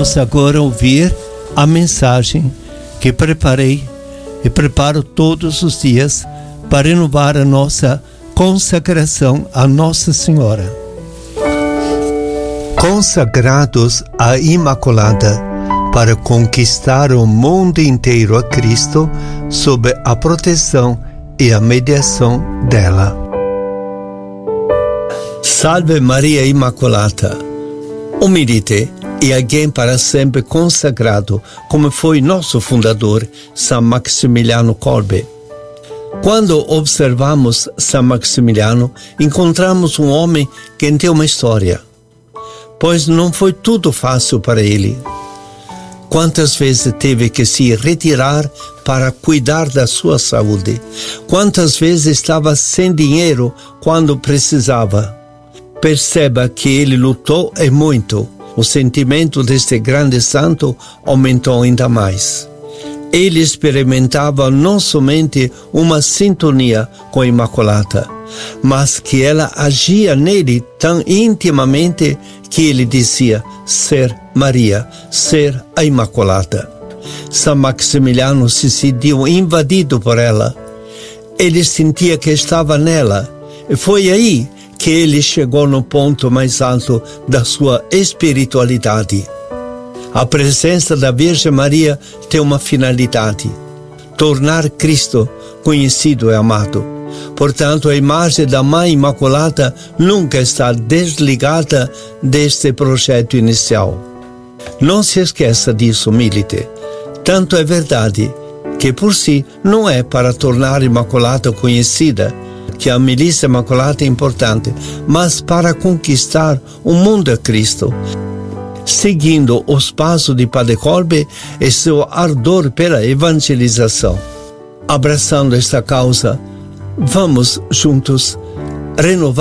Vamos agora ouvir a mensagem que preparei e preparo todos os dias para renovar a nossa consagração a Nossa Senhora. Consagrados à Imaculada para conquistar o mundo inteiro a Cristo sob a proteção e a mediação dela. Salve Maria Immacolata, umilite e alguém para sempre consagrado, como foi nosso fundador, São Maximiliano Kolbe. Quando observamos São Maximiliano, encontramos um homem que tem uma história, pois não foi tudo fácil para ele. Quantas vezes teve que se retirar para cuidar da sua saúde? Quantas vezes estava sem dinheiro quando precisava? Perceba que ele lutou e muito. O sentimento deste grande santo aumentou ainda mais. Ele experimentava não somente uma sintonia com a Imaculata, mas que ela agia nele tão intimamente que ele dizia ser Maria, ser a Imaculata. São Maximiliano se sentiu invadido por ela. Ele sentia que estava nela. E foi aí que ele chegou no ponto mais alto da sua espiritualidade. A presença da Virgem Maria tem uma finalidade: tornar Cristo conhecido e amado. Portanto, a imagem da Mãe Imaculada nunca está desligada deste projeto inicial. Não se esqueça disso, milite. Tanto é verdade que por si não é para tornar a Imaculada conhecida que a milícia Imaculada é importante, mas para conquistar o mundo a Cristo, seguindo os passos de Padre Kolbe e seu ardor pela evangelização. Abraçando esta causa, vamos juntos renovar